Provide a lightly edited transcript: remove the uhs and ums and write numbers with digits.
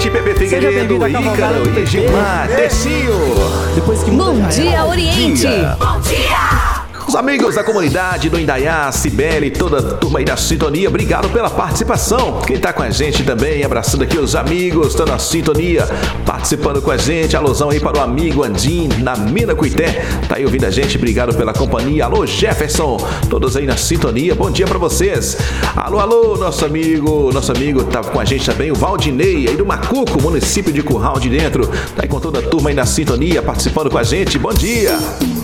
noite, Pepe Figueiredo, Ícaro e Gilmar, Tecinho. Bom dia, Oriente. Bom dia. Os amigos da comunidade do Indaiá, Cibele, toda a turma aí da sintonia, obrigado pela participação. Quem tá com a gente também, abraçando aqui os amigos, estão na sintonia, participando com a gente. Alusão aí para o amigo Andim, na Mina Cuité, tá aí ouvindo a gente, obrigado pela companhia. Alô, Jefferson, todos aí na sintonia, bom dia pra vocês. Alô, nosso amigo tá com a gente também, o Valdinei, aí do Macuco, município de Curral de Dentro, tá aí com toda a turma aí na sintonia, participando com a gente, bom dia.